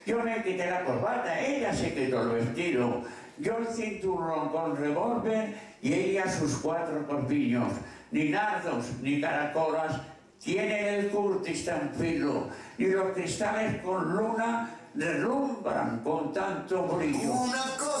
Yo me quité la corbata, ella se quitó el vestido, yo el cinturón con revólver y ella sus 4 corpiños. Ni nardos ni caracolas tienen el curtis tan fino, ni los cristales con luna relumbran con tanto brillo. Una cosa